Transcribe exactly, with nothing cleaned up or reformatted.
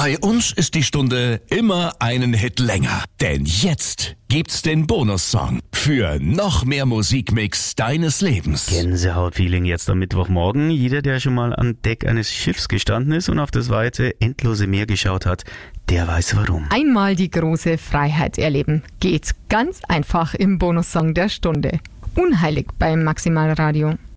Bei uns ist die Stunde immer einen Hit länger. Denn jetzt gibt's den Bonussong für noch mehr Musikmix deines Lebens. Gänsehaut-Feeling jetzt am Mittwochmorgen. Jeder, der schon mal an Deck eines Schiffs gestanden ist und auf das weite, endlose Meer geschaut hat, der weiß warum. Einmal die große Freiheit erleben. Geht ganz einfach im Bonussong der Stunde. Unheilig beim Maximalradio.